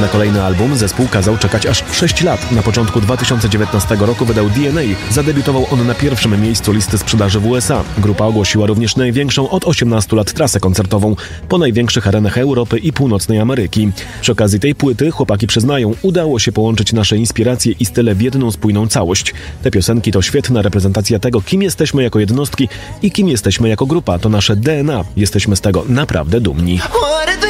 Na kolejny album zespół kazał czekać aż 6 lat. Na początku 2019 roku wydał DNA. Zadebiutował on na pierwszym miejscu listy sprzedaży w USA. Grupa ogłosiła również największą od 18 lat trasę koncertową po największych arenach Europy i Północnej Ameryki. Przy okazji tej płyty chłopaki przyznają, udało się połączyć nasze inspiracje i style w jedną spójną całość. Te piosenki to świetna reprezentacja tego, kim jesteśmy jako jednostki i kim jesteśmy jako grupa. To nasze DNA. Jesteśmy z tego naprawdę dumni.